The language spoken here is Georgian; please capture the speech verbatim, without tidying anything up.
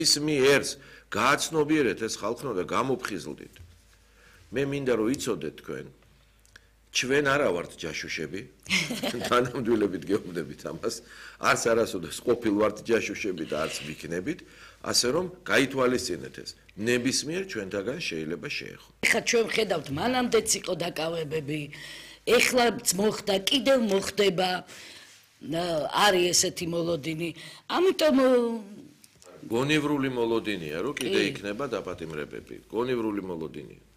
ის მიერს გააცნობიერეთ ეს ხალხო და გამოფხიზლდით. მე მინდა რომ იცოდეთ თქვენ ჩვენ არა ვართ ჯაშუშები, თანამდვილებით გეუბნებით ამას, არც არასოდეს ყოფილ ვართ ჯაშუშები და არც ვიქნებით, ასე რომ გაითვალისწინეთ ეს. ნებისმიერ ჩვენთაგან შეიძლება შეეხო. ეხლა ჩვენ ხედავთ მანამდეც იყო დაკავებები, ეხლაც მოხდა, კიდევ მოხდება, არის ესეთი მოლოდინი. ამიტომ გონივრული მოლოდინია, რომ კიდე იქნება დაპატიმრებები. გონივრული მოლოდინია.